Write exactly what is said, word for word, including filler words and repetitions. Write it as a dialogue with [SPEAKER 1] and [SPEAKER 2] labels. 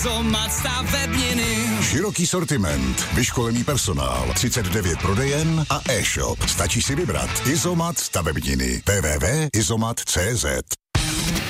[SPEAKER 1] Izomat stavebniny.
[SPEAKER 2] Široký sortiment, vyškolený personál, třicet devět prodejen a e-shop. Stačí si vybrat. Izomat stavebniny. w w w tečka izomat tečka cé zet